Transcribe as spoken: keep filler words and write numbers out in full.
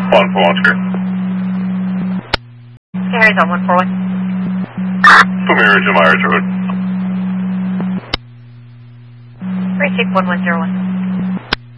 one four one square. Harry's on one four one. Premier Ridge, Myers Road. Three six one one zero one.